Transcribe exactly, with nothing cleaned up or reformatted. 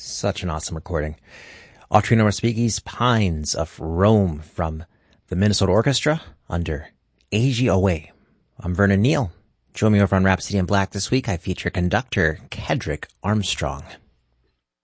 Such an awesome recording. Autrino Respighi's Pines of Rome from the Minnesota Orchestra under Agi Owe. I'm Vernon Neal. Join me over on Rhapsody in Black this week. I feature conductor Kedrick Armstrong.